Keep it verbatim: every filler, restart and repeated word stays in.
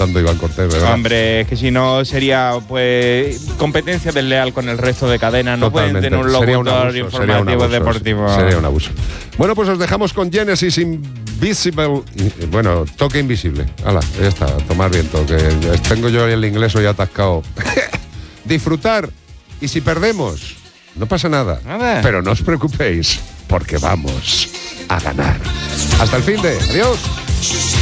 apuntando Iván Cortés, ¿verdad? Hombre, es que si no sería pues competencia desleal con el resto de cadenas. No Totalmente. pueden tener un Sería un locutor abuso, informativo sería un abuso, deportivo. Sería un abuso. Bueno, pues os dejamos con Genesis Invisible. Bueno, toque invisible. Hala, ya está, tomar viento, que tengo yo el inglés hoy atascado. Disfrutar. Y si perdemos, no pasa nada. Nada. Pero no os preocupéis, porque vamos a ganar. Hasta el fin de. Adiós.